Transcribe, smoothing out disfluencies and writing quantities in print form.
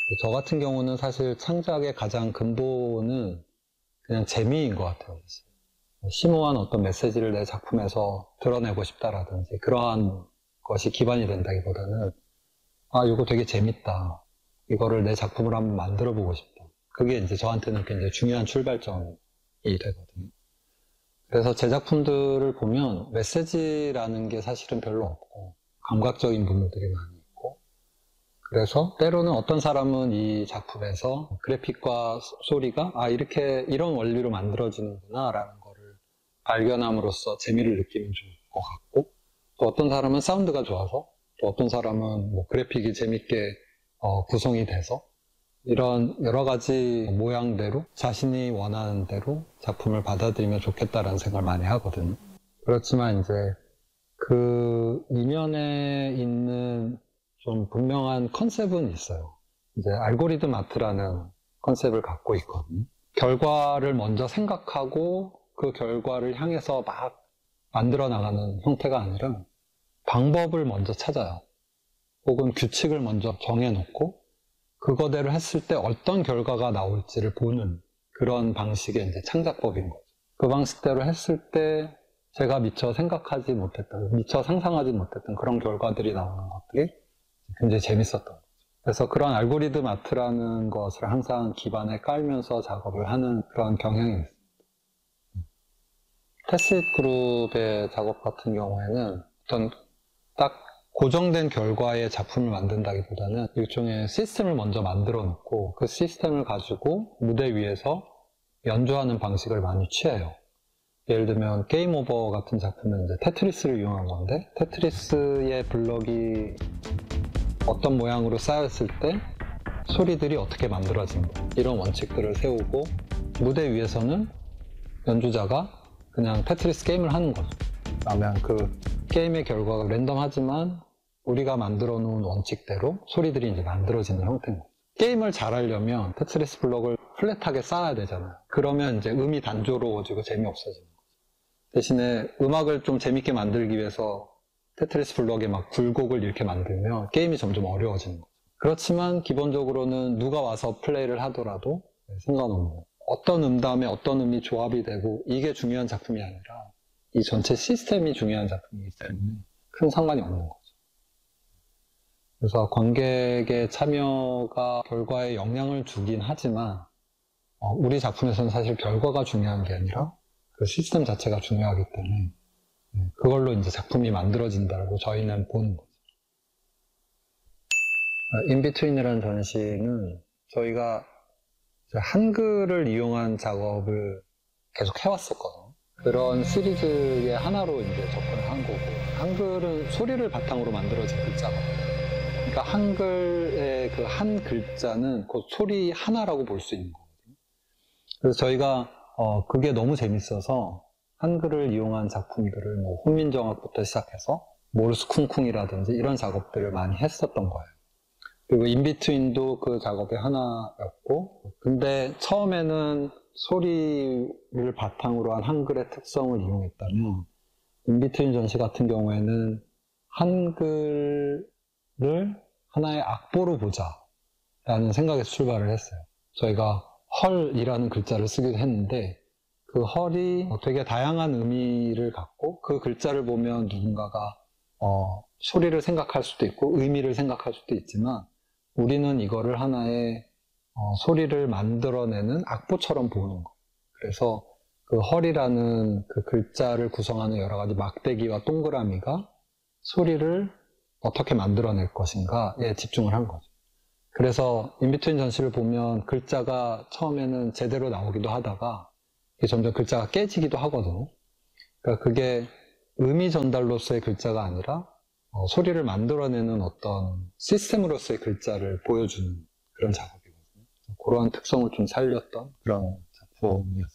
저 같은 경우는 사실 창작의 가장 근본은 그냥 재미인 것 같아요. 심오한 어떤 메시지를 내 작품에서 드러내고 싶다라든지 그러한 것이 기반이 된다기보다는 이거 되게 재밌다. 이거를 내 작품으로 한번 만들어 보고 싶다. 그게 이제 저한테는 굉장히 중요한 출발점이 되거든요. 그래서 제 작품들을 보면 메시지라는 게 사실은 별로 없고 감각적인 부분들이 많이 있고, 그래서 때로는 어떤 사람은 이 작품에서 그래픽과 소리가 이렇게 이런 원리로 만들어지는구나 라는 거를 발견함으로써 재미를 느끼면 좋을 것 같고, 또 어떤 사람은 사운드가 좋아서, 또 어떤 사람은 뭐 그래픽이 재밌게 구성이 돼서 이런 여러 가지 모양대로 자신이 원하는 대로 작품을 받아들이면 좋겠다라는 생각을 많이 하거든요. 그렇지만 이제 그 이면에 있는 좀 분명한 컨셉은 있어요. 이제 알고리즘 아트라는 컨셉을 갖고 있거든요. 결과를 먼저 생각하고 그 결과를 향해서 막 만들어 나가는 형태가 아니라 방법을 먼저 찾아요. 혹은 규칙을 먼저 정해놓고 그거대로 했을 때 어떤 결과가 나올지를 보는 그런 방식의 이제 창작법인 거죠. 그 방식대로 했을 때 제가 미처 생각하지 못했던, 미처 상상하지 못했던 그런 결과들이 나오는 것들이 굉장히 재밌었던 거죠. 그래서 그런 알고리즘 아트라는 것을 항상 기반에 깔면서 작업을 하는 그런 경향이 있습니다. 테시트 그룹의 작업 같은 경우에는 어떤 딱 고정된 결과의 작품을 만든다기보다는 일종의 시스템을 먼저 만들어 놓고 그 시스템을 가지고 무대 위에서 연주하는 방식을 많이 취해요. 예를 들면 게임 오버 같은 작품은 이제 테트리스를 이용한 건데, 테트리스의 블럭이 어떤 모양으로 쌓였을 때 소리들이 어떻게 만들어진다, 이런 원칙들을 세우고 무대 위에서는 연주자가 그냥 테트리스 게임을 하는 거죠. 그러면 그 게임의 결과가 랜덤하지만 우리가 만들어 놓은 원칙대로 소리들이 이제 만들어지는 형태인 거죠. 게임을 잘하려면 테트리스 블록을 플랫하게 쌓아야 되잖아요. 그러면 이제 음이 단조로워지고 재미없어지는 거죠. 대신에 음악을 좀 재밌게 만들기 위해서 테트리스 블록에 막 굴곡을 이렇게 만들면 게임이 점점 어려워지는 거죠. 그렇지만 기본적으로는 누가 와서 플레이를 하더라도 상관없는 거예요. 어떤 음 다음에 어떤 음이 조합이 되고 이게 중요한 작품이 아니라 이 전체 시스템이 중요한 작품이기 때문에 큰 상관이 없는 거죠. 그래서 관객의 참여가 결과에 영향을 주긴 하지만 우리 작품에서는 사실 결과가 중요한 게 아니라 그 시스템 자체가 중요하기 때문에 그걸로 이제 작품이 만들어진다고 저희는 보는 거죠. 인비트윈이라는 전시는 저희가 한글을 이용한 작업을 계속 해왔었거든요. 그런 시리즈의 하나로 이제 접근을 한 거고, 한글은 소리를 바탕으로 만들어진 글자거든요. 그러니까 한글의 그 한 글자는 그 소리 하나라고 볼 수 있는 거거든요. 그래서 저희가 그게 너무 재밌어서 한글을 이용한 작품들을 뭐 훈민정음부터 시작해서 모르스 쿵쿵이라든지 이런 작업들을 많이 했었던 거예요. 그리고 인비트윈도 그 작업의 하나였고, 근데 처음에는 소리를 바탕으로 한 한글의 특성을 이용했다면 인비트윈 전시 같은 경우에는 한글을 하나의 악보로 보자 라는 생각에서 출발을 했어요. 저희가 헐이라는 글자를 쓰기도 했는데 그 헐이 되게 다양한 의미를 갖고 그 글자를 보면 누군가가 소리를 생각할 수도 있고 의미를 생각할 수도 있지만 우리는 이거를 하나의 소리를 만들어내는 악보처럼 보는 거. 그래서 그 헐이라는 그 글자를 구성하는 여러 가지 막대기와 동그라미가 소리를 어떻게 만들어낼 것인가에 집중을 한 거죠. 그래서 인비트윈 전시를 보면 글자가 처음에는 제대로 나오기도 하다가 점점 글자가 깨지기도 하거든요. 그러니까 그게 의미 전달로서의 글자가 아니라 소리를 만들어내는 어떤 시스템으로서의 글자를 보여주는 그런 작업이거든요. 그러한 특성을 좀 살렸던 그런 작품이었습니다.